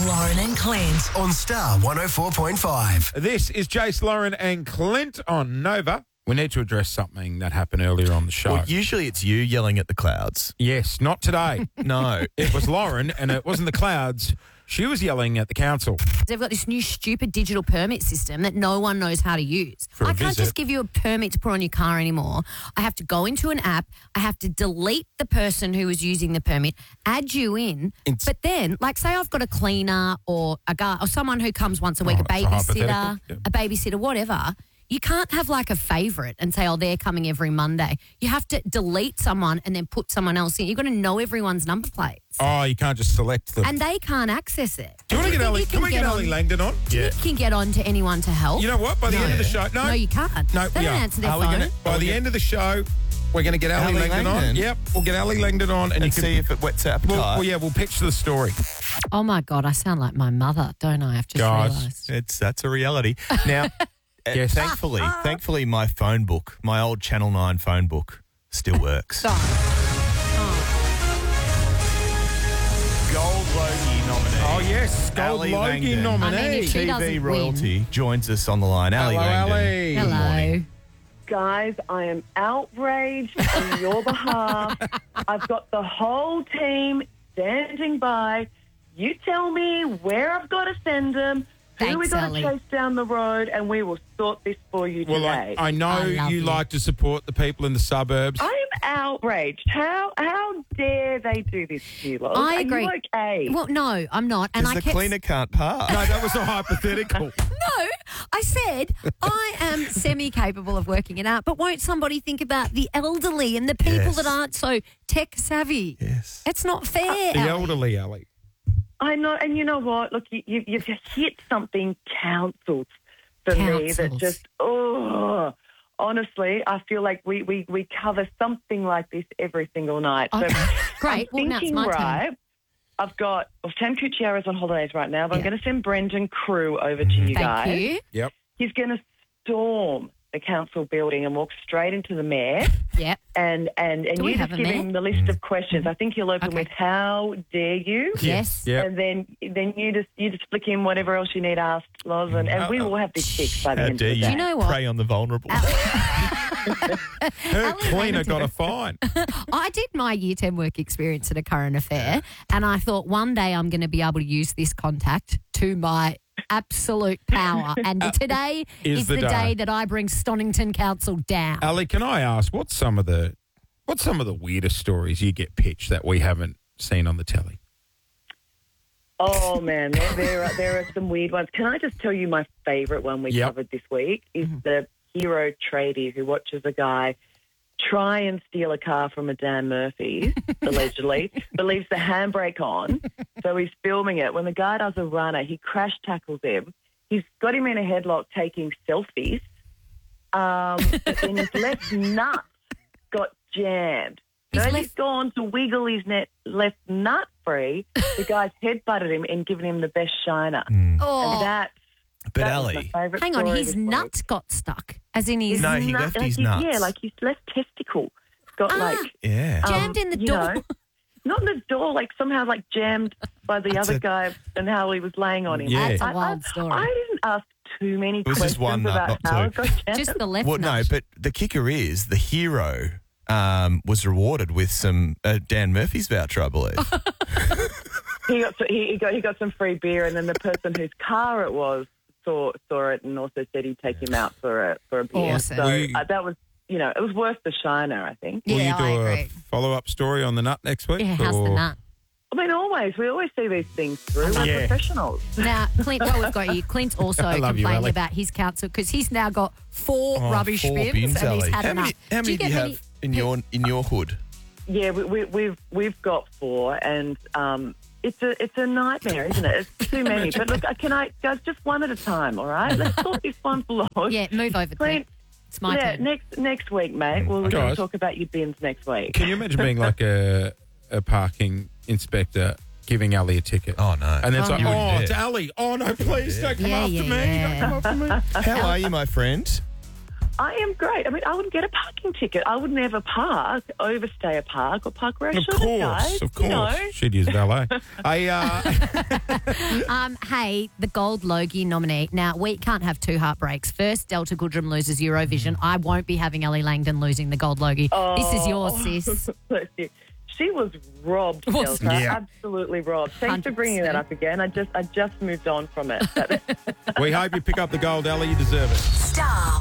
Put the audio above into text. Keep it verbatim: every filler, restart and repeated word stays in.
Lauren and Clint on Star one oh four point five. This is Jace, Lauren and Clint on Nova. We need to address something that happened earlier on the show. Well, usually it's you yelling at the clouds. Yes, not today. No. It was Lauren, and it wasn't the clouds. She was yelling at the council. They've got this new stupid digital permit system that no one knows how to use. For a I can't visit. just give you a permit to put on your car anymore. I have to go into an app. I have to delete the person who was using the permit, add you in. It's- but then, like, say I've got a cleaner or a guy or someone who comes once a week, Oh, a it's a hypothetical, babysitter, yeah. a babysitter, whatever. You can't have like a favourite and say, oh, they're coming every Monday. You have to delete someone and then put someone else in. You've got to know everyone's number plates. Oh, you can't just select them. And they can't access it. Do you want to think get Ali? you Can we get Ali on- Langdon on? Do you think you can get on to anyone to help? You know what? By the No. end of the show, no, No, you can't. No, they we don't are. answer their Are we phone. gonna- By the end of the show, we're going to get Ali, Ali Langdon, on. Langdon? Yep, we'll get Ali Langdon on, and, And you can see if it wets our Well, appetite. well, yeah, we'll pitch the story. Oh my God, I sound like my mother, don't I? I've just Guys. realised. It's that's a reality. Now, uh, Yes. thankfully, thankfully, my phone book, my old Channel Nine phone book, still works. Stop. Gold Logie nominee. Oh, yes, Gold Ali Logie Langdon. nominee. I mean, if she T V doesn't royalty joins us on the line. Ali Hello, Langdon. Ali. Good Hello. morning. Guys, I am outraged on your behalf. I've got the whole team standing by. You tell me where I've got to send them, who Thanks, we got Ellie. to chase down the road, and we will sort this for you Well, I, today. I know I love you you. like to support the people in the suburbs. I am outraged. How how dare they do this to you, Loz? I Are agree. you okay? Well, no, I'm not. And Because I the kept... cleaner can't park. No, that was a hypothetical. No, I said I am semi-capable of working it out, but won't somebody think about the elderly and the people Yes. that aren't so tech-savvy? Yes. It's not fair, The Ali. elderly, Ali. I know, and you know what? Look, you, you, you've hit something councils for me that Councils. just, oh, honestly, I feel like we, we, we cover something like this every single night. So Okay, great. I'm Well, now it's thinking, my turn. right, I've got, well, Sam Cucchiaro's on holidays right now, but I'm Yeah. going to send Brendan Crew over to you Thank guys. you. Yep. He's going to storm the council building and walk straight into the mayor. Yep. And, and, and Do we you have just a give mayor? him the list of questions. I think he'll open Okay. with, how dare you? Yes. Yep. And then then you just you just flick in whatever else you need asked, Loz, and, and we will have this fixed by the How end dare of the you day. you know what? prey on the vulnerable? Her Ali cleaner Langdon. got a fine. I did my year ten work experience at a current affair, and I thought one day I'm going to be able to use this contact to my absolute power. And today Is is, the the, day. day that I bring Stonington Council down. Ali, can I ask, what's some of the what's some of the weirdest stories you get pitched that we haven't seen on the telly? Oh man, there there are, there are some weird ones. Can I just tell you my favourite one we Yep. covered this week is Mm-hmm. the hero tradie who watches a guy try and steal a car from a Dan Murphy's, allegedly, but leaves the handbrake on. So he's filming it. When the guy does a runner, he crash tackles him. He's got him in a headlock taking selfies. Um, but then his left nut got jammed. His So as left- he's gone to wiggle his net, left nut free, the guy's head butted him and given him the best shiner. Oh, And that, But that was Ali, my favourite hang on, story his this week. nut got stuck, as in his No, he Nut- left like his his- nuts. Yeah, like his left testicle got Ah. like yeah. um, jammed in the you door. know, not in the door, like somehow like jammed by the That's other a- guy and how he was laying on him. Yeah. That's a I- I- wild story. I didn't ask too many It was questions just one nut, about not how two. it got jammed. Just the left Well, no, nut. but the kicker is the hero um, was rewarded with some uh, Dan Murphy's voucher, I believe. he got he, he got he got some free beer, and then the person whose car it was saw saw it and also said he'd take him out for a for a beer. Awesome. So Will you- uh, that was you know it was worth the shiner, I think. Will Yeah, you do I a agree. follow-up story on the nut next week? Yeah, how's the or- nut? I mean, always we always see these things through. We're Yeah. professionals. Now, Clint, while we've got you, Clint's also I love you, complained Ali. about his council because he's now got four Oh, rubbish four bins, bins, and Ali. he's had how enough. many, how Do many do you get have in your in your hood? Yeah, we, we, we've we've got four, and um, it's a it's a nightmare, isn't it? It's too many. But look, can I guys just one at a time? All right, let's talk this one for Lord. Yeah, move over, Clint. Clint. It's my yeah, turn. next next week, mate. Well, we're Guys. going to talk about your bins next week. Can you imagine being like a a parking inspector giving Ali a ticket? Oh no! And then it's Oh, like, no. oh, You it's wouldn't Ali. Oh, no, please don't come Yeah, after yeah, me. yeah. Don't come after me. How are you, my friend? I am great. I mean, I would get a parking ticket. I would never park, overstay a park, or park where I Of shouldn't, course, guys. of course. You know? She'd use valet. I, uh, Um, hey, the Gold Logie nominee. Now, we can't have two heartbreaks. First, Delta Goodrum loses Eurovision. I won't be having Ellie Langdon losing the Gold Logie. This is yours, sis. Bless you. She was robbed, Was- Delta. Yeah. Absolutely robbed. Thanks for bringing that up again. I just, I just moved on from it. we hope you pick up the gold, Ellie. You deserve it. Star